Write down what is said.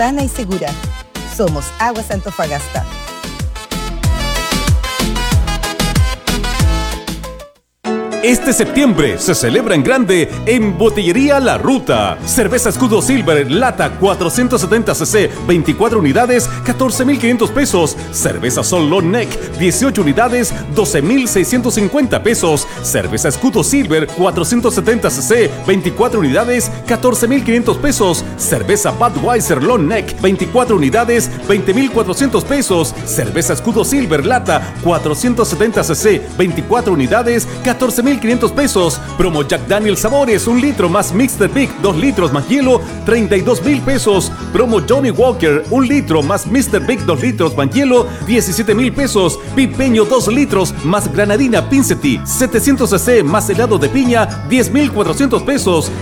sana y segura. Somos Aguas Antofagasta. Este septiembre se celebra en grande en Botillería La Ruta. Cerveza Escudo Silver, lata 470cc, 24 unidades, 14,500 pesos. Cerveza Sol Long Neck, 18 unidades, 12,650 pesos. Cerveza Escudo Silver, 470cc, 24 unidades, 14,500 pesos. Cerveza Budweiser Long Neck, 24 unidades, 20,400 pesos. Cerveza Escudo Silver, lata 470cc, 24 unidades, 14,500 pesos. Promo Jack Daniel Sabores, 1 litro más Mr. Big, 2 litros más hielo, 32,000 pesos. Promo Johnny Walker, 1 litro más Mr. Big, 2 litros más hielo, 17,000 pesos. Pipeño 2 litros más Granadina Pinsety, 700cc más helado de piña, 10,400 pesos.